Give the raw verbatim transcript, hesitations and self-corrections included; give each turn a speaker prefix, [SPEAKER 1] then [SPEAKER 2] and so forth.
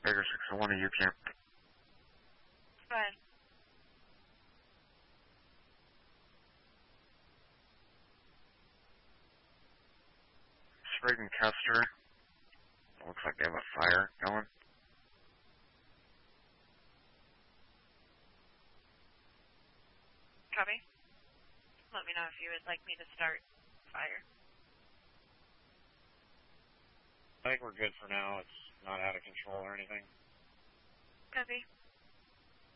[SPEAKER 1] Baker six oh one, you camp.
[SPEAKER 2] Go ahead.
[SPEAKER 1] Sprague and Custer. Looks like they have a fire going.
[SPEAKER 2] Copy. Let me know if you would like me to start fire.
[SPEAKER 3] I think we're good for now. It's not out of control or anything.
[SPEAKER 2] Copy.